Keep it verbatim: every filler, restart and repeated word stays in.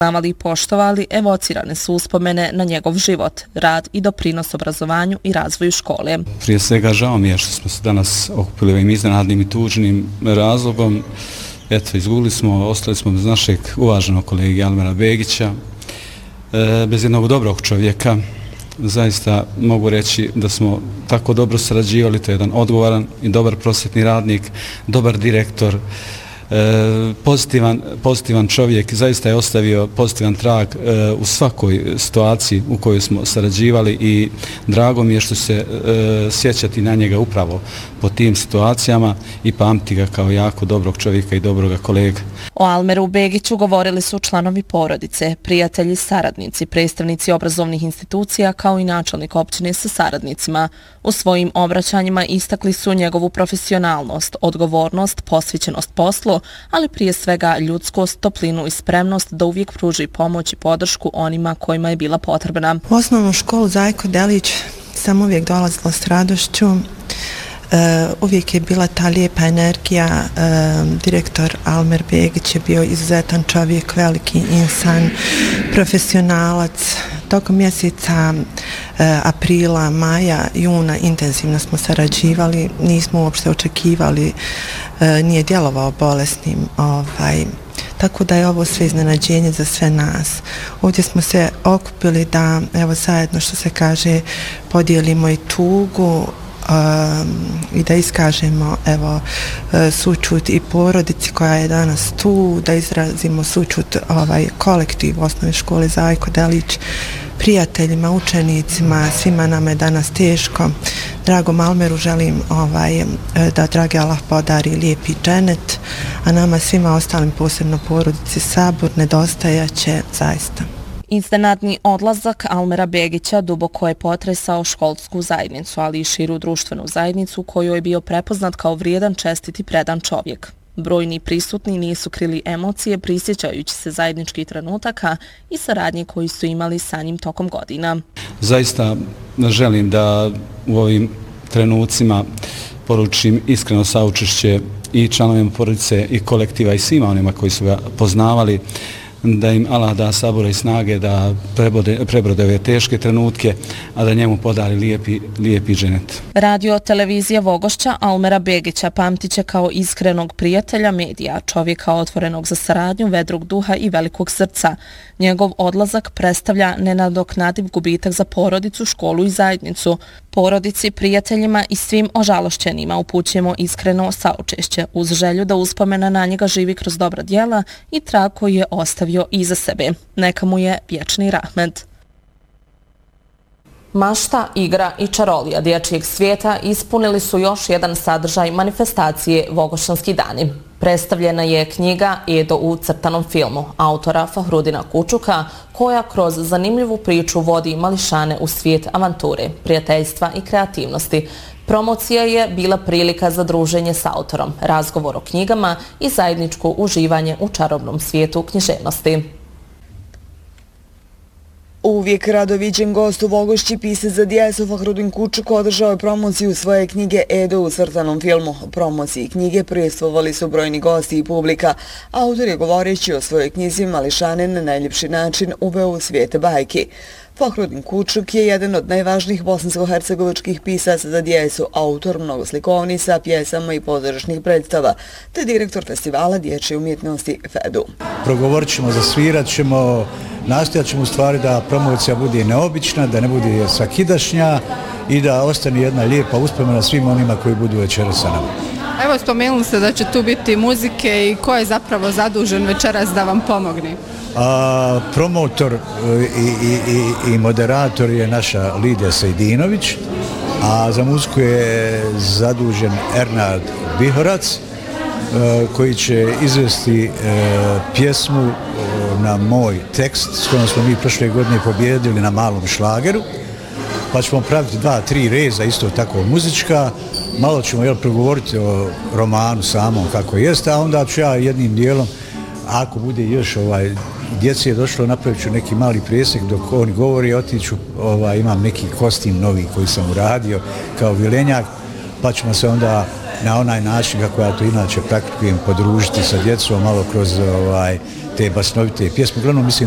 prepoznavali i poštovali, evocirane su uspomene na njegov život, rad i doprinos obrazovanju i razvoju škole. Prije svega žao mi je što smo se danas okupili ovim iznenadnim i tužnim razlogom. Eto, izgubili smo, ostali smo bez našeg uvaženog kolege Almera Begića, bez jednog dobrog čovjeka. Zaista mogu reći da smo tako dobro sarađivali, to je jedan odgovoran i dobar prosvjetni radnik, dobar direktor, pozitivan, pozitivan čovjek, zaista je ostavio pozitivan trag u svakoj situaciji u kojoj smo sarađivali i drago mi je što se sjećati na njega upravo po tim situacijama i pamti ga kao jako dobrog čovjeka i dobroga kolega. O Almeru Begiću govorili su članovi porodice, prijatelji, saradnici, predstavnici obrazovnih institucija kao i načelnik općine sa saradnicima. U svojim obraćanjima istakli su njegovu profesionalnost, odgovornost, posvećenost poslu, ali prije svega ljudskost, toplinu i spremnost da uvijek pruži pomoć i podršku onima kojima je bila potrebna. U osnovnu školu Zajko Delić sam uvijek dolazila s radošću. Uh, uvijek je bila ta lijepa energija. Uh, direktor Almer Begić je bio izuzetan čovjek, veliki insan, profesionalac. Tokom mjeseca uh, aprila, maja, juna intenzivno smo sarađivali, nismo uopšte očekivali, uh, nije djelovao bolesnim. Ovaj, tako da je ovo sve iznenađenje za sve nas. Ovdje smo se okupili da, evo zajedno što se kaže, podijelimo i tugu, Um, i da iskažemo evo sućut i porodici koja je danas tu, da izrazimo sućut ovaj kolektiv osnovne škole Zajko Delić, prijateljima, učenicima, svima nama je danas teško. Dragom Almeru želim ovaj, da dragi Allah podari lijepi dženet, a nama svima ostalim, posebno porodici Sabur, nedostajaće zaista. Iznenadni odlazak Almera Begića duboko je potresao školsku zajednicu, ali i širu društvenu zajednicu koju je bio prepoznat kao vrijedan, čestit i predan čovjek. Brojni prisutni nisu krili emocije prisjećajući se zajedničkih trenutaka i saradnje koji su imali sa njim tokom godina. Zaista želim da u ovim trenucima poručim iskreno saučešće i članovima porodice i kolektiva i svima onima koji su ga poznavali, da im Allah da sabora i snage da prebrode, prebrode ove teške trenutke, a da njemu podari lijepi, lijepi dženet. Radio televizija Vogošća Almera Begića pamtit će kao iskrenog prijatelja medija, čovjeka otvorenog za saradnju, vedrog duha i velikog srca. Njegov odlazak predstavlja nenadoknadiv gubitak za porodicu, školu i zajednicu. Porodici, prijateljima i svim ožalošćenima upućujemo iskreno saučešće uz želju da uspomena na njega živi kroz dobra djela i trag koji je ostavio iza sebe. Neka mu je vječni rahmet. Mašta, igra i čarolija dječjeg svijeta ispunili su još jedan sadržaj manifestacije Vogošćanski dani. Predstavljena je knjiga Edo u crtanom filmu autora Fahrudina Kučuka, koja kroz zanimljivu priču vodi mališane u svijet avanture, prijateljstva i kreativnosti. Promocija je bila prilika za druženje s autorom, razgovor o knjigama i zajedničko uživanje u čarobnom svijetu književnosti. Uvijek rado viđen gost u Vogošći, pisac za djecu Fahrudin Kučuk održao je promociju svoje knjige Edo u crtanom filmu. Promociji knjige prisustvovali su brojni gosti i publika. Autor je govoreći o svojoj knjizi mališane na najljepši način uveo u svijet bajki. Fahrudin Kučuk je jedan od najvažnijih bosansko-hercegovačkih pisaca za djecu, autor mnogo slikovnica, pjesama i pozorišnih predstava, te direktor festivala dječje umjetnosti Fedu. Progovorit ćemo, zasvirat ćemo, nastojat ćemo u stvari da promocija bude neobična, da ne bude sakidašnja i da ostane jedna lijepa uspomena svim onima koji budu večeras sa nama. Evo, spomenuli ste da će tu biti muzike i ko je zapravo zadužen večeras da vam pomogne? A, promotor i, i, i, i moderator je naša Lidija Sejdinović, a za muziku je zadužen Ernad Bihorac, koji će izvesti e, pjesmu e, na moj tekst s kojom smo mi prošle godine pobjedili na malom šlageru, pa ćemo praviti dva, tri reza isto tako muzička, malo ćemo jel, progovoriti o romanu samom kako jeste, a onda ću ja jednim dijelom, ako bude još ovaj, djeci je došlo, napravit ću neki mali presjek dok on govori, otiću, ovaj, imam neki kostim novi koji sam uradio kao vilenjak, pa ćemo se onda na onaj način kako ja to inače praktikujem podružiti sa djecom malo kroz ovaj, te basnovite pjesme. Uglavnom mislim